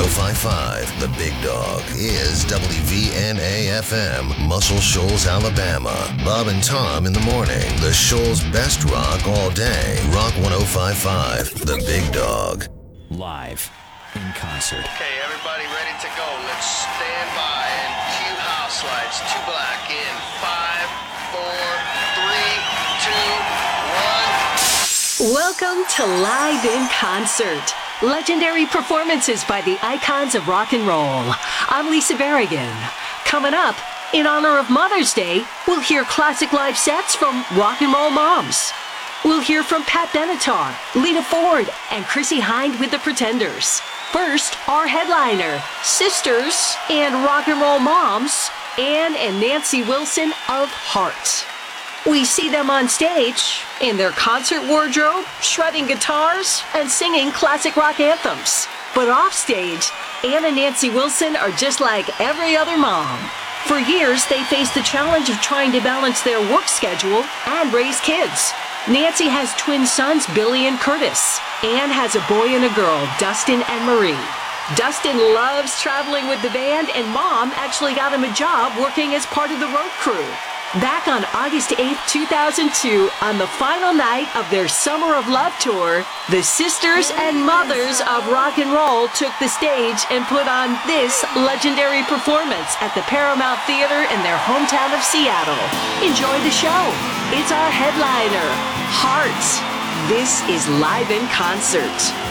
1055, The Big Dog, is WVNA-FM, Muscle Shoals, Alabama. Bob and Tom in the morning. The Shoals' best rock all day. Rock 1055, The Big Dog. Live in concert. Okay, everybody ready to go. Let's stand by and cue house lights. 2 black in 5, 4, 3, 2, 1. Welcome to Live in Concert. Legendary performances by the icons of rock and roll. I'm Lisa Berrigan. Coming up, in honor of Mother's Day, we'll hear classic live sets from rock and roll moms. We'll hear from Pat Benatar, Lita Ford, and Chrissie Hynde with the Pretenders. First, our headliner, sisters and rock and roll moms, Ann and Nancy Wilson of Heart. We see them on stage, in their concert wardrobe, shredding guitars, and singing classic rock anthems. But off stage, Ann and Nancy Wilson are just like every other mom. For years, they faced the challenge of trying to balance their work schedule and raise kids. Nancy has twin sons, Billy and Curtis. Ann has a boy and a girl, Dustin and Marie. Dustin loves traveling with the band, and Mom actually got him a job working as part of the road crew. Back on August 8th, 2002, on the final night of their Summer of Love tour, the sisters and mothers of rock and roll took the stage and put on this legendary performance at the Paramount Theater in their hometown of Seattle. Enjoy the show. It's our headliner, Heart. This is Live in Concert.